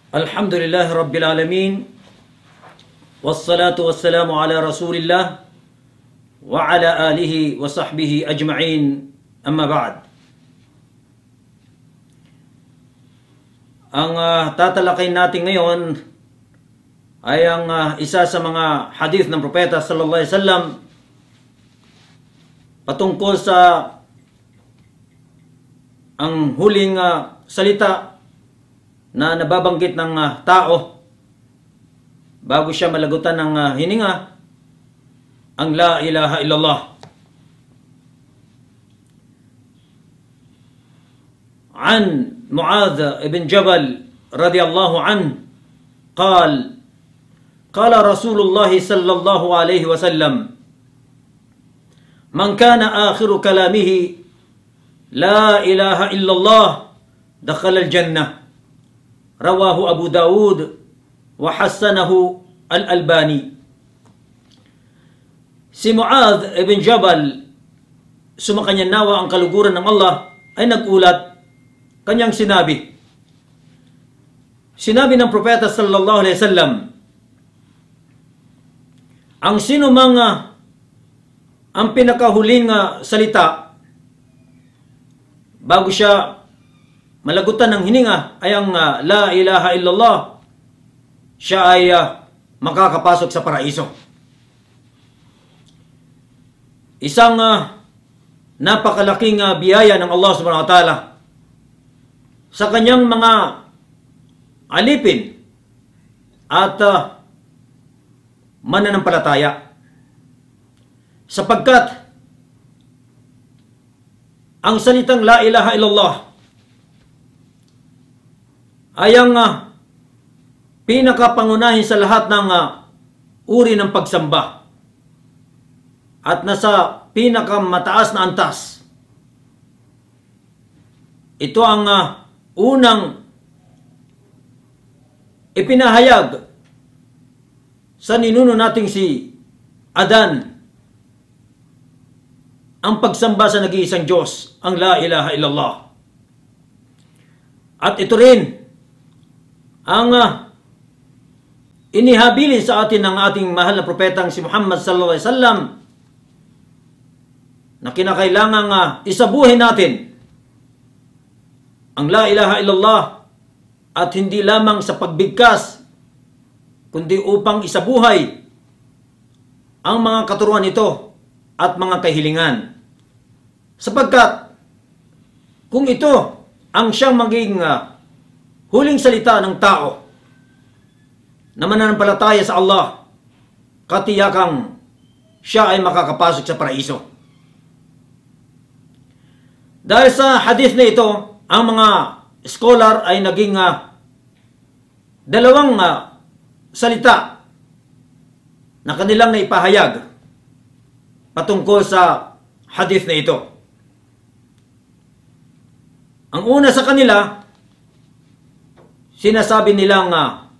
Alhamdulillah Rabbil Alamin. Wassalatu wassalamu ala Rasulillah wa ala alihi wa sahbihi ajma'in. Amma ba'd. Ang tatalakayin natin ngayon ay ang isa sa mga hadith ng propeta sallallahu alaihi wasallam patungkol sa ang huling salita na nababanggit ng tao bago siya malagutan ng hininga, ang la ilaha illallah. An Mu'adh ibn Jabal radiyallahu an قال رسول الله صلى الله عليه وسلم من كان آخر كلامه لا إله إلا الله دخل الجنة رواه أبو داود وحسنه الألباني. Si Mu'adh ibn Jabal, sumakanya nawa ang kaluguran ng Allah, ay nagulat. Kanyang sinabi ng propeta sallallahu alaihi wasallam, ang sino mga ang pinakahuling salita bago siya malagutan ng hininga ay ang la ilaha illallah, siya ay makakapasok sa paraiso. Isang napakalaking biyaya ng Allah subhanahu wa ta'ala sa kanyang mga alipin at mananampalataya, sapagkat ang salitang la ilaha illallah ay ang pinakapangunahin sa lahat ng uri ng pagsamba at nasa pinakamataas na antas. Ito ang unang ipinahayag sa ninuno nating si Adan, ang pagsamba sa nag-iisang Diyos, ang la ilaha illallah. At ito rin ang inihabilin sa atin ng ating mahal na propetang si Muhammad sallallahu alaihi wasallam, na kinakailangang isabuhin natin ang la ilaha illallah, at hindi lamang sa pagbigkas kundi upang isabuhay ang mga katuruan nito at mga kahilingan. Sapagkat kung ito ang siyang maging huling salita ng tao na mananampalataya sa Allah, katiyakang siya ay makakapasok sa paraiso. Dahil sa hadith na ito, ang mga scholar ay naging dalawang salita na kanilang naipahayag patungkol sa hadith na ito. Ang una sa kanila, sinasabi nilang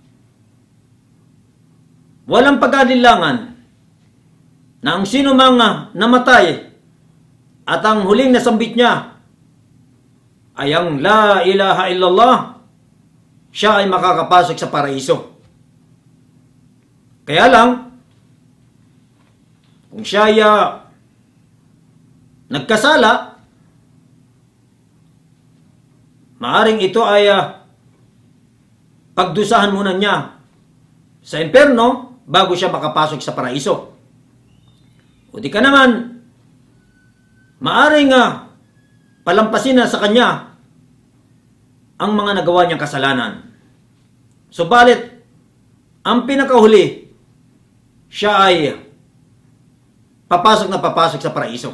walang pag-alinlangan na ang sino mang namatay at ang huling nasambit niya ay ang la ilaha illallah, siya ay makakapasok sa paraiso. Kaya lang, kung siya ay nagkasala, maaring ito ay pagdusahan muna niya sa impyerno bago siya makapasok sa paraiso. O di ka naman, maaring palampasin na sa kanya ang mga nagawa niyang kasalanan. Subalit, ang pinakahuli, siya ay papasok sa paraiso.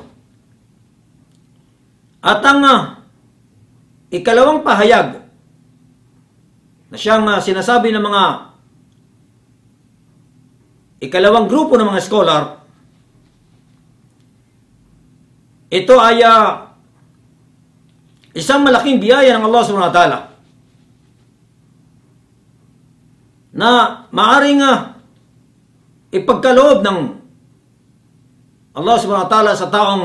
At ang ikalawang pahayag na siyang sinasabi ng mga ikalawang grupo ng mga scholar, ito ay isang malaking biyaya ng Allah subhanahu wa ta'ala na maaring ipagkaloob ng Allah subhanahu wa ta'ala sa taong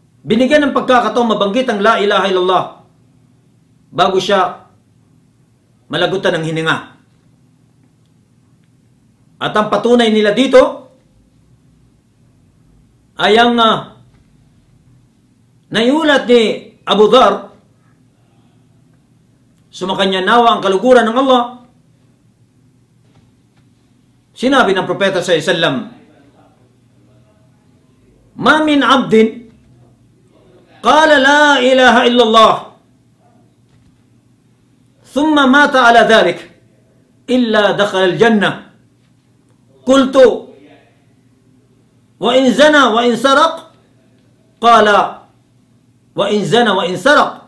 binigyan ng pagkakataong mabanggit ang la ilaha illallah bago siya malagutan ng hininga. At ang patunay nila dito ay ang naiulat ni Abu Dhar, sumakanya nawa ang kaluguran ng Allah. Sinabi ng propeta sallallahu alaihi wasallam, "Ma min 'abdin qala la ilaha illallah thumma mata ala dhalik illa dakhala al-jannah. Qultu wa in zana wa in saraq qala wa in zana wa in saraq.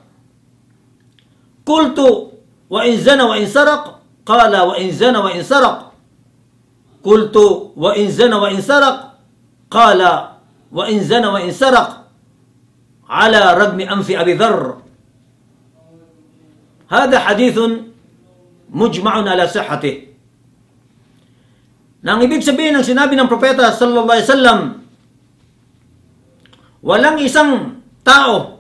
Qultu wa in zana wa in saraq qala wa in zana wa in saraq. Qultu wa in zana wa in saraq qala wa in zana wa in saraq ala ragmi anfi Abi Dharr." Hada hadithun mujma'un ala sihhatih. Nang ibig sabihin ng sinabi ng propeta sallallahu alaihi wasallam, walang isang tao